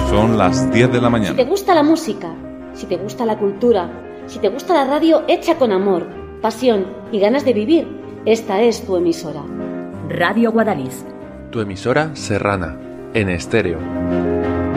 Son las 10 de la Si mañana. te gusta la música, si te gusta la cultura, si te gusta la radio hecha con amor, pasión y ganas de vivir, esta es tu emisora. Radio Guadalix. Tu emisora serrana, en estéreo.